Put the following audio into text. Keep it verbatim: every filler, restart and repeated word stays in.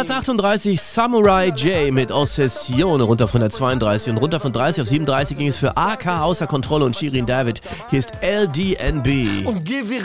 Platz achtunddreißig, Samurai J mit Ossessione, runter von der zweiunddreißig. Und runter von dreißig auf siebenunddreißig ging es für A K außer Kontrolle und Shirin David. Hier ist L D N B. Und geh